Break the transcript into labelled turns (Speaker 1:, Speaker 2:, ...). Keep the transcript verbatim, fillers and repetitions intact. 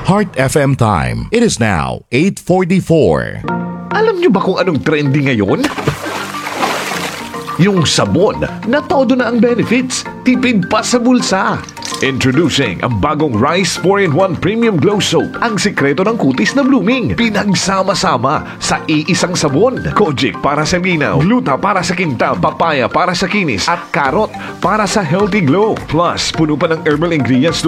Speaker 1: Heart F M time. It is now eight forty-four.
Speaker 2: Alam nyo ba kung anong trending ngayon? Yung sabon na todo na ang benefits, tipid pa sa bulsa. Introducing ang bagong Rice four in one Premium Glow Soap. Ang sikreto ng kutis na blooming. Pinagsama-sama sa iisang sabon. Kojic para sa linaw, gluta para sa kintab, papaya para sa kinis, at carrot para sa healthy glow. Plus, puno pa ng herbal ingredients